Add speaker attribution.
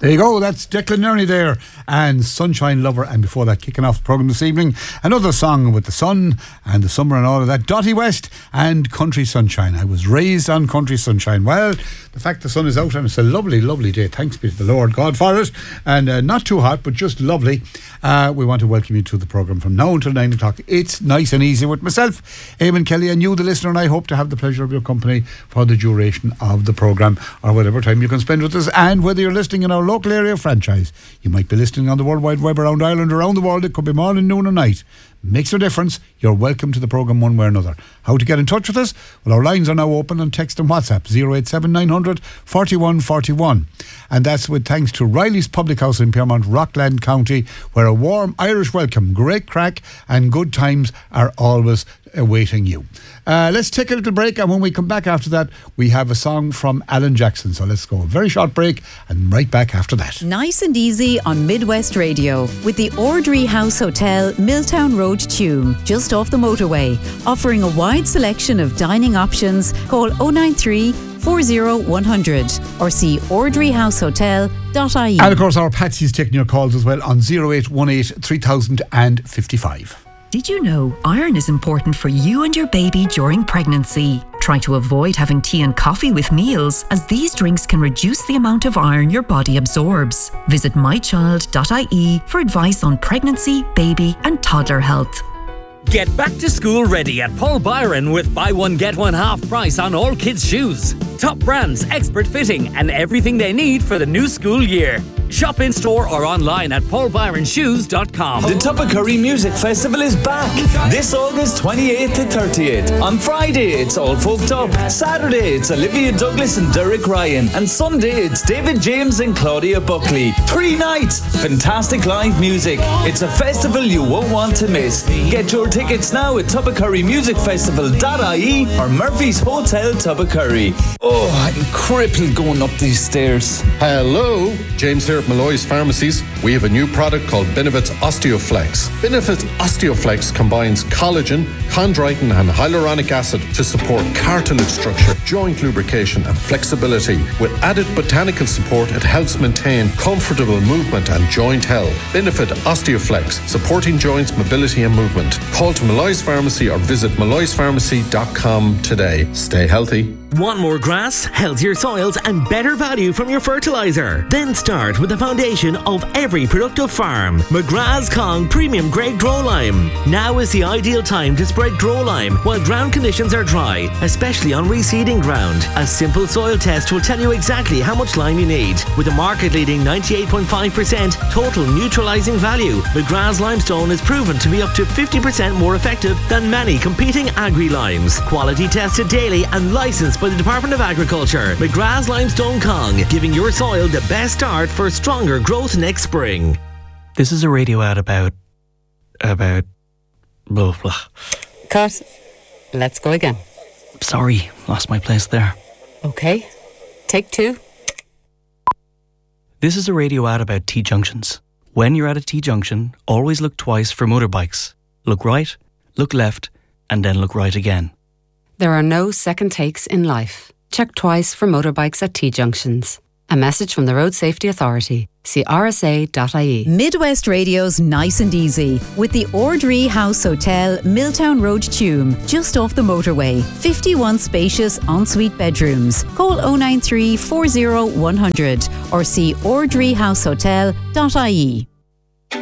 Speaker 1: There you go, that's Declan Nerney there and Sunshine Lover, and before that, kicking off the programme this evening, another song with the sun and the summer and all of that, Dottie West and Country Sunshine. I was raised on Country Sunshine. Well, the fact the sun is out and it's a lovely, lovely day, thanks be to the Lord God for it, and not too hot but just lovely. We want to welcome you to the programme from now until 9 o'clock. It's nice and easy with myself, Eamon Kelly, and you the listener, and I hope to have the pleasure of your company for the duration of the programme, or whatever time you can spend with us. And whether you're listening in our local area franchise, you might be listening on the World Wide Web around Ireland, around the world, it could be morning, noon or night. Makes no difference, you're welcome to the programme one way or another. How to get in touch with us? Well, our lines are now open on text and WhatsApp 087 900 41 41, and that's with thanks to Riley's Public House in Piermont, Rockland County, where a warm Irish welcome, great crack and good times are always awaiting you. Let's take a little break, and when we come back after that, we have a song from Alan Jackson. So let's go a very short break and right back after that.
Speaker 2: Nice and easy on Midwest Radio with the Ordry House Hotel, Milltown Road, Tuam, just off the motorway, offering a wide selection of dining options. Call 093 40 100 or see ordryhousehotel.ie.
Speaker 1: And of course, our Patsy's taking your calls as well on 0818 3055.
Speaker 3: Did you know iron is important for you and your baby during pregnancy? Try to avoid having tea and coffee with meals, as these drinks can reduce the amount of iron your body absorbs. Visit mychild.ie for advice on pregnancy, baby and toddler health.
Speaker 4: Get back to school ready at Paul Byron with buy one get one half price on all kids' shoes. Top brands, expert fitting and everything they need for the new school year. Shop in store or online at paulbyronshoes.com.
Speaker 5: The Tubbercurry Music Festival is back this August 28th to 30th. On Friday it's All Folked Up, Saturday it's Olivia Douglas and Derek Ryan, and Sunday it's David James and Claudia Buckley. 3 nights, fantastic live music. It's a festival you won't want to miss. Get your tickets now at tubbercurrymusicfestival.ie or Murphy's Hotel Tubbercurry. Oh, I'm crippled going up these stairs.
Speaker 6: Hello, James here at Malloy's Pharmacies. We have a new product called Benefits Osteoflex. Benefits Osteoflex combines collagen, chondroitin and hyaluronic acid to support cartilage structure, joint lubrication and flexibility. With added botanical support, it helps maintain comfortable movement and joint health. Benefit Osteoflex, supporting joints, mobility and movement. Call to Malloy's Pharmacy or visit malloyspharmacy.com today. Stay healthy.
Speaker 4: Want more grass, healthier soils and better value from your fertiliser? Then start with the foundation of every productive farm. McGrath's Kong Premium Grade Grow Lime. Now is the ideal time to spread Grow Lime while ground conditions are dry, especially on reseeding ground. A simple soil test will tell you exactly how much lime you need. With a market-leading 98.5% total neutralising value, McGrath's Limestone is proven to be up to 50% more effective than many competing agri-limes. Quality tested daily and licensed by the Department of Agriculture. McGrath's Limestone Kong, giving your soil the best start for stronger growth next spring.
Speaker 7: This is a radio ad about blah blah.
Speaker 8: Cut. Let's go again.
Speaker 7: Sorry, lost my place there.
Speaker 8: Okay, take 2.
Speaker 7: This is a radio ad about T-junctions. When you're at a T-junction, always look twice for motorbikes. Look right, look left, and then look right again.
Speaker 8: There are no second takes in life. Check twice for motorbikes at T-junctions. A message from the Road Safety Authority. See rsa.ie.
Speaker 2: Midwest Radio's Nice and Easy with the Ordry House Hotel, Milltown Road, Tuam, just off the motorway. 51 spacious ensuite bedrooms. Call 093 40 100 or see ordryhousehotel.ie.